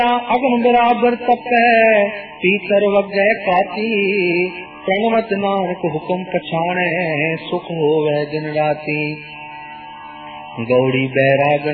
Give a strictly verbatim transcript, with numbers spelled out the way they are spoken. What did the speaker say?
अगन बराबर तपै पीतर वगै काती। प्रणवत नानक हुक्म पछाणै सुख होवै दिन राती। गौड़ी बैरागन